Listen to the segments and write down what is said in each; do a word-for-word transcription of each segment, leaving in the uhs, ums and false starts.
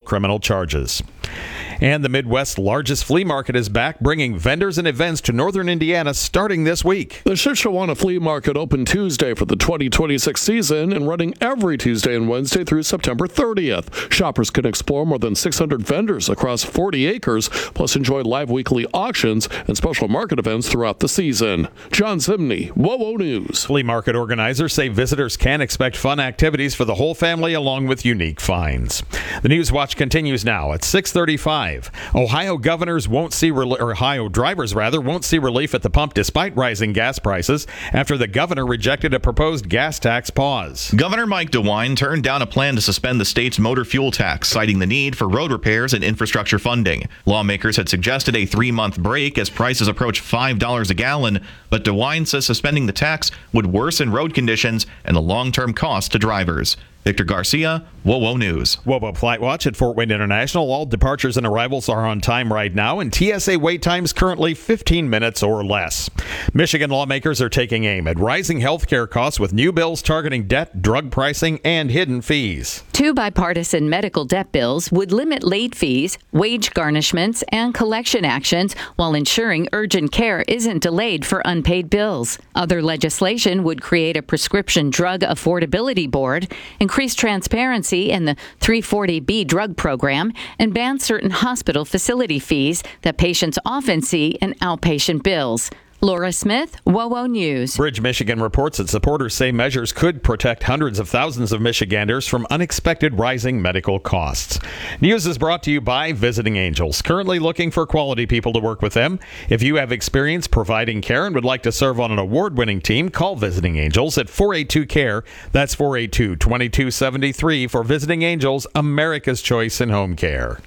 criminal charges. And the Midwest's largest flea market is back, bringing vendors and events to northern Indiana starting this week. The Shuswap Flea Market opened Tuesday for the twenty twenty-six season and running every Tuesday and Wednesday through September thirtieth. Shoppers can explore more than six hundred vendors across forty acres, plus enjoy live weekly auctions and special market events throughout the season. John Zimney, WOWO News. Flea market organizers say visitors can expect fun activities for the whole family along with unique finds. The News Watch continues now at six thirty-five. Ohio governors won't see, re- or Ohio drivers rather, won't see relief at the pump despite rising gas prices after the governor rejected a proposed gas tax pause. Governor Mike DeWine turned down a plan to suspend the state's motor fuel tax, citing the need for road repairs and infrastructure funding. Lawmakers had suggested a three-month break as prices approach five dollars a gallon, but DeWine says suspending the tax would worsen road conditions and the long-term cost to drivers. Victor Garcia, WOWO News. WOWO Flight Watch at Fort Wayne International. All departures and arrivals are on time right now, and T S A wait times currently fifteen minutes or less. Michigan lawmakers are taking aim at rising health care costs with new bills targeting debt, drug pricing, and hidden fees. Two bipartisan medical debt bills would limit late fees, wage garnishments, and collection actions while ensuring urgent care isn't delayed for unpaid bills. Other legislation would create a prescription drug affordability board, increase transparency in the three forty B drug program, and ban certain hospital facility fees that patients often see in outpatient bills. Laura Smith, WOWO News. Bridge, Michigan reports that supporters say measures could protect hundreds of thousands of Michiganders from unexpected rising medical costs. News is brought to you by Visiting Angels, currently looking for quality people to work with them. If you have experience providing care and would like to serve on an award-winning team, call Visiting Angels at four eight two C A R E. That's four eight two, two two seven three for Visiting Angels, America's choice in home care.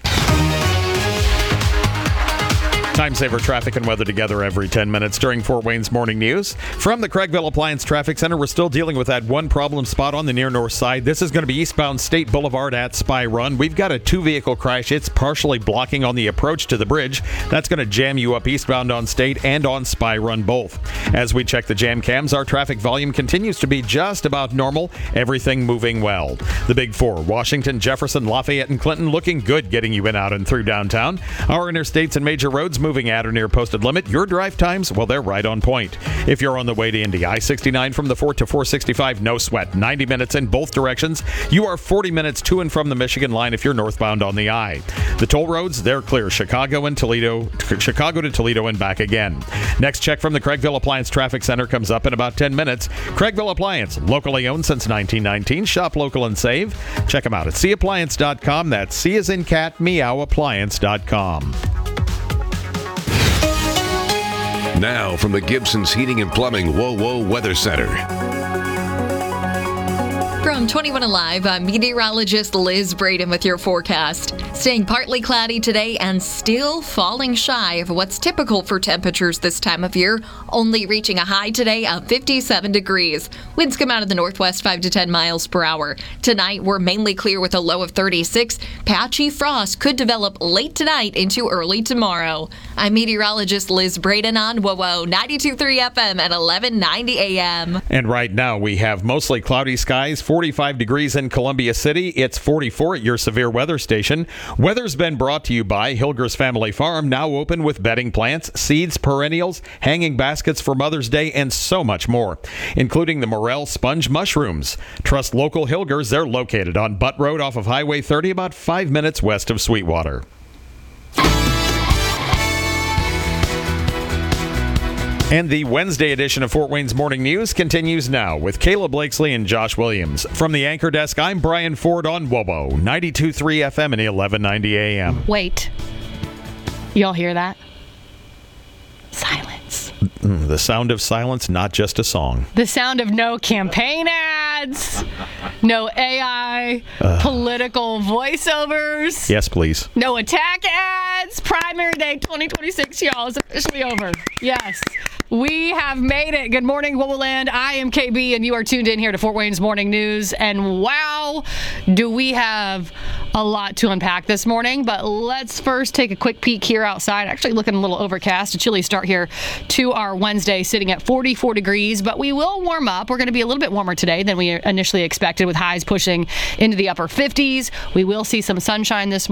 Time saver traffic and weather together every ten minutes during Fort Wayne's Morning News. From the Craigville Appliance Traffic Center, we're still dealing with that one problem spot on the near north side. This is going to be eastbound State Boulevard at Spy Run. We've got a two-vehicle crash. It's partially blocking on the approach to the bridge. That's going to jam you up eastbound on State and on Spy Run both. As we check the jam cams, our traffic volume continues to be just about normal. Everything moving well. The Big Four, Washington, Jefferson, Lafayette, and Clinton looking good getting you in, out, and through downtown. Our interstates and major roads moving at or near posted limit. Your drive times, well, they're right on point. If you're on the way to Indy, I sixty-nine from the Fort to four sixty-five, no sweat. ninety minutes in both directions. You are forty minutes to and from the Michigan line if you're northbound on the I. The toll roads, they're clear. Chicago and Toledo, Chicago to Toledo and back again. Next check from the Craigville Appliance Traffic Center comes up in about ten minutes. Craigville Appliance, locally owned since nineteen nineteen. Shop local and save. Check them out at C appliance dot com. That's C as in cat, meow, appliance dot com. Now from the Gibson's Heating and Plumbing WOWO Weather Center. From twenty-one Alive, I'm meteorologist Liz Braden with your forecast. Staying partly cloudy today and still falling shy of what's typical for temperatures this time of year, only reaching a high today of fifty-seven degrees. Winds come out of the northwest five to ten miles per hour. Tonight, we're mainly clear with a low of thirty-six. Patchy frost could develop late tonight into early tomorrow. I'm meteorologist Liz Braden on WOWO ninety-two point three F M at eleven ninety A M. And right now, we have mostly cloudy skies, forty-five degrees in Columbia City. It's forty-four at your severe weather station. Weather's been brought to you by Hilger's Family Farm, now open with bedding plants, seeds, perennials, hanging baskets for Mother's Day, and so much more, including the morel sponge mushrooms. Trust local Hilgers. They're located on Butt Road off of Highway thirty, about five minutes west of Sweetwater. And the Wednesday edition of Fort Wayne's Morning News continues now with Kayla Blakesley and Josh Williams. From the anchor desk, I'm Brian Ford on WOWO ninety-two point three F M and eleven ninety A M. Wait. Y'all hear that? Silence. The sound of silence, not just a song. The sound of no campaign ads, no A I, uh, political voiceovers. Yes, please. No attack ads. Primary day twenty twenty-six, y'all, is officially over. Yes. We have made it. Good morning, WOWOland. I am K B, and you are tuned in here to Fort Wayne's Morning News. And wow, do we have a lot to unpack this morning. But let's first take a quick peek here outside. Actually looking a little overcast. A chilly start here to our Wednesday, sitting at forty-four degrees. But we will warm up. We're going to be a little bit warmer today than we initially expected, with highs pushing into the upper fifties. We will see some sunshine this morning.